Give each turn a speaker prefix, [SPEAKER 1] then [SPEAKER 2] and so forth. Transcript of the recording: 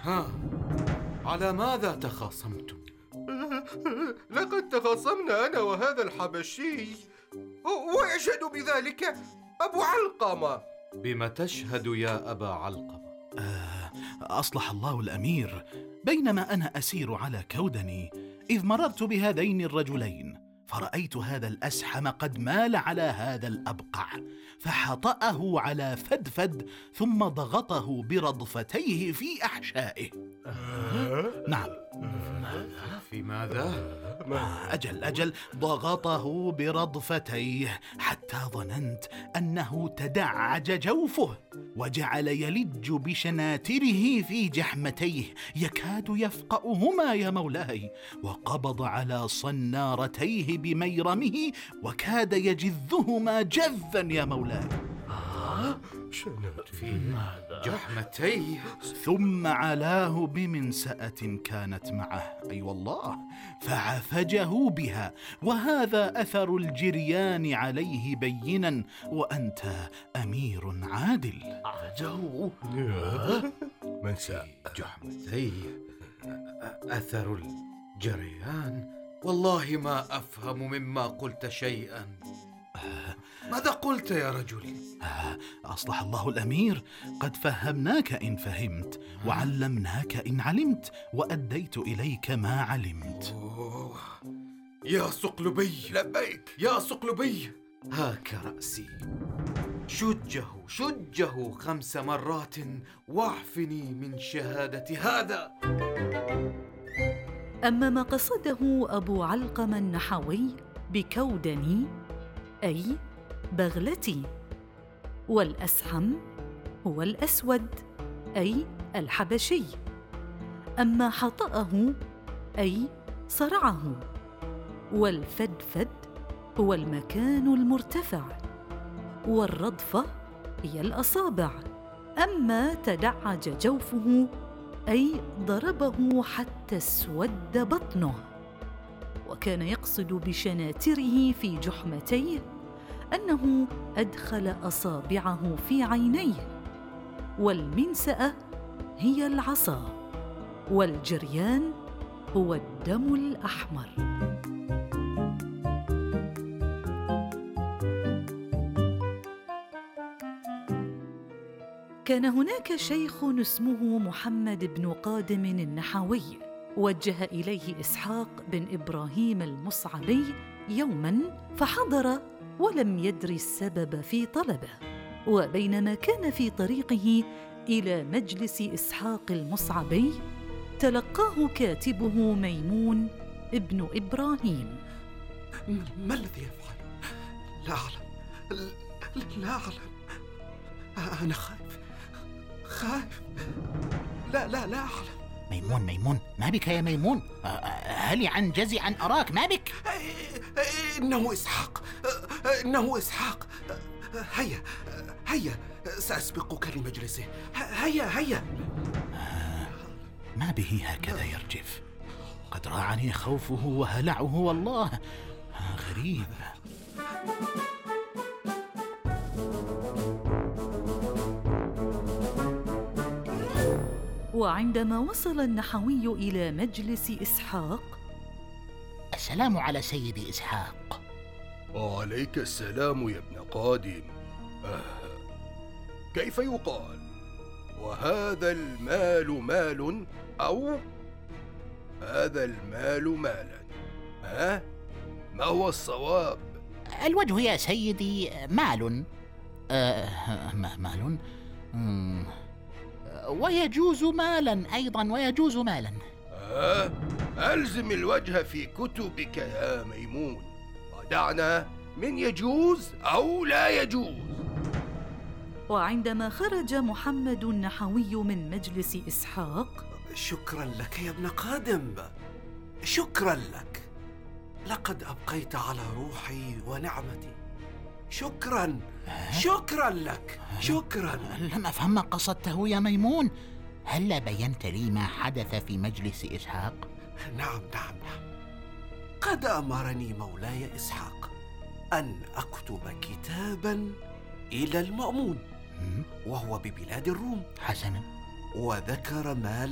[SPEAKER 1] ها، على ماذا تخاصمتم؟
[SPEAKER 2] لقد تخاصمنا أنا وهذا الحبشي، ويشهد بذلك أبو علقمة.
[SPEAKER 1] بما تشهد يا أبا علقمة؟
[SPEAKER 3] أصلح الله الأمير، بينما أنا أسير على كودني إذ مررت بهذين الرجلين، فرأيت هذا الأسحم قد مال على هذا الأبقع فحطأه على فدفد ثم ضغطه برضفتيه في أحشائه. نعم.
[SPEAKER 1] في ماذا؟
[SPEAKER 3] أجل ضغطه برضفتيه حتى ظننت أنه تدعج جوفه، وجعل يلج بشناتره في جحمتيه يكاد يفقأهما يا مولاي، وقبض على صنارتيه بميرمه وكاد يجذهما جذا يا مولاي.
[SPEAKER 1] في جحمتيه؟
[SPEAKER 3] ثم علاه بمنسأة كانت معه، أي والله، فعفجه بها، وهذا أثر الجريان عليه بينا، وأنت أمير عادل.
[SPEAKER 1] عفجه
[SPEAKER 2] منسأ
[SPEAKER 1] جحمتيه، أثر الجريان؟ والله ما أفهم مما قلت شيئا. ماذا قلت يا رجل؟
[SPEAKER 3] أصلح الله الأمير، قد فهمناك إن فهمت، وعلمناك إن علمت، وأديت إليك ما علمت.
[SPEAKER 1] يا صقلبي.
[SPEAKER 2] لبيك
[SPEAKER 1] يا صقلبي، هاك رأسي، شجه 5 مرات واعفني من شهادة هذا.
[SPEAKER 4] أما ما قصده أبو علقمة النحوي بكودني أي بغلتي، والأسحم هو الأسود أي الحبشي، أما حطأه أي صرعه، والفدفد هو المكان المرتفع، والرضفة هي الأصابع، أما تدعج جوفه أي ضربه حتى اسود بطنه، وكان يقصد بشناتره في جحمتيه أنه أدخل أصابعه في عينيه، والمنسأة هي العصا، والجريان هو الدم الأحمر. كان هناك شيخ اسمه محمد بن قادم النحوي، وجه إليه إسحاق بن إبراهيم المصعبي يوماً فحضر ولم يدر السبب في طلبه، وبينما كان في طريقه إلى مجلس إسحاق المصعبي تلقاه كاتبه ميمون ابن إبراهيم.
[SPEAKER 5] ما الذي يفعل؟ لا أعلم، لا أعلم، أنا خائف، لا أعلم.
[SPEAKER 6] ميمون، ما بك يا ميمون؟ هل عن جزعا أراك؟ ما بك؟
[SPEAKER 5] إنه إسحاق. هيا سأسبقك لمجلسه. هيا.
[SPEAKER 3] ما به هكذا يرجف؟ قد راعني خوفه وهلعه والله. غريب.
[SPEAKER 4] وعندما وصل النحوي إلى مجلس إسحاق:
[SPEAKER 6] السلام على سيدي إسحاق.
[SPEAKER 2] وعليك السلام يا ابن قادم. كيف يقال؟ وهذا المال مال أو هذا المال مالا؟ ما هو الصواب؟
[SPEAKER 6] الوجه يا سيدي مال.
[SPEAKER 3] مال؟
[SPEAKER 6] ويجوز مالا أيضا، ويجوز مالا.
[SPEAKER 2] ألزم الوجه في كتبك يا ميمون، ودعنا من يجوز أو لا يجوز.
[SPEAKER 4] وعندما خرج محمد النحوي من مجلس إسحاق:
[SPEAKER 5] شكرا لك يا ابن قادم، شكرا لك، لقد أبقيت على روحي ونعمتي. شكرا لك، شكرا.
[SPEAKER 6] لم أفهم ما قصدته يا ميمون. هل بينت لي ما حدث في مجلس إسحاق؟
[SPEAKER 5] نعم. قد أمرني مولاي إسحاق أن أكتب كتابا إلى المأمون، وهو ببلاد الروم.
[SPEAKER 6] حسنا.
[SPEAKER 5] وذكر مال